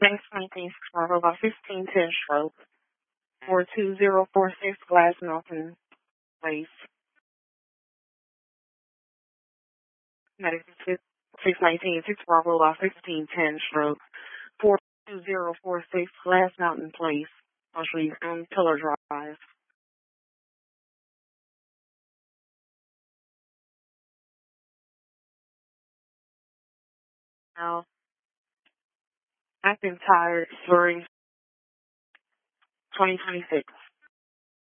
Next 26 Marvel about 1510 stroke 42046 Glass Mountain Place. Medical 619 6 Marvel about 1510 stroke 42046 Glass Mountain Place. Mostly Pillar Drive. Now, I've been tired during 2026.